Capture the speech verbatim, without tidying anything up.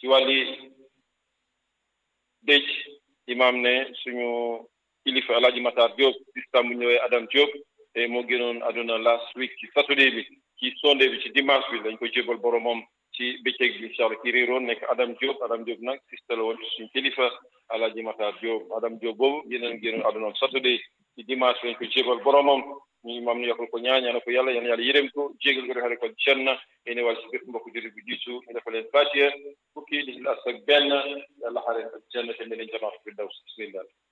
ci wàlli dëj imam ne suñu kilifa Alaaji Matar Diop système bu ñëwee Adam Diop te moo génnoon àdduna last week ci saturday bi ci sunday bi ci dimanche bi dañ ko jébal boromam ci bëccëg bi incha allah ki réeroon nekk Adam Diop Adam Diop nag système la woon suñu kilifa Alaaji Matar Diop Adam Diop boobu génnoon génnoon àdduna saturday ci dimanche bi dañ ko jébal boromam ñu imam ñu yokkal ko ñaan ñaan ko yàlla yàlla yàlla yërëm ko jégal ko defale ko janna yéene wàll si bépp mbokk jullit bi jiitu ñu defal leen fatiha fukki lixlaas ak benn yàlla xare ko janna te mel ni jamaat fi daws bismillah